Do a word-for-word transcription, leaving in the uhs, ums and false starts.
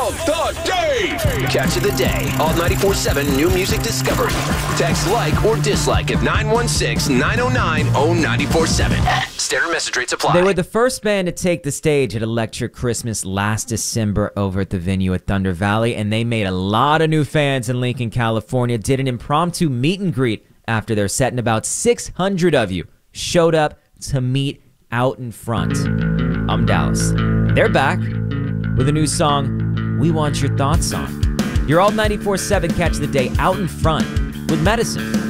of the day. Catch of the day. Alt ninety-four point seven New Music Discovery. Text like or dislike at nine one six, nine oh nine, oh nine four seven. Standard message rates apply. They were the first band to take the stage at Electric Christmas last December over at the venue at Thunder Valley, and they made a lot of new fans in Lincoln, California. Did an impromptu meet and greet after their set, and about six hundred of you showed up to meet out in front. I'm Dallas. They're back with a new song we want your thoughts on. Your Alt ninety-four point seven Catch of the Day, Out in Front with Medicine.